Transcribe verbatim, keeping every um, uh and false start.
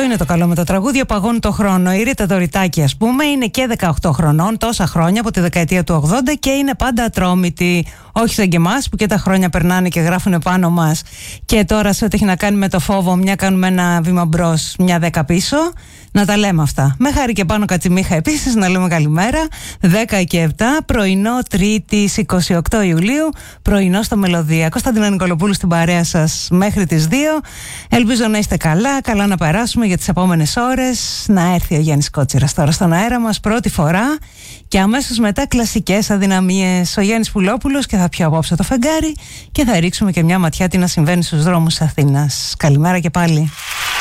είναι το καλό με τα τραγούδια, παγώνει το χρόνο. Η Ρίτα Δωρητάκη, ας πούμε, είναι και δεκαοκτώ χρονών, τόσα χρόνια από τη δεκαετία του ογδόντα και είναι πάντα ατρόμητη. Όχι σαν και εμάς που και τα χρόνια περνάνε και γράφουν πάνω μας. Και τώρα σε ό,τι έχει να κάνει με το φόβο, μια κάνουμε ένα βήμα μπρος, μια δέκα πίσω. Να τα λέμε αυτά. Με Χάρη και Πάνο Κατσιμίχα επίσης να λέμε καλημέρα. δέκα και επτά, πρωινό Τρίτης είκοσι οκτώ Ιουλίου, πρωινό στο Μελωδία. Κωνσταντίνα Νικολοπούλου στην παρέα σας μέχρι τις δύο. Ελπίζω να είστε καλά, καλά να περάσουμε για τις επόμενες ώρες. Να έρθει ο Γιάννης Κότσιρας τώρα στον αέρα μας πρώτη φορά και αμέσως μετά κλασικές αδυναμίες. Ο Γιάννης Πουλόπουλος και θα πιω απόψε το φεγγάρι και θα ρίξουμε και μια ματιά τι να συμβαίνει στους δρόμους Αθήνας. Καλημέρα και πάλι.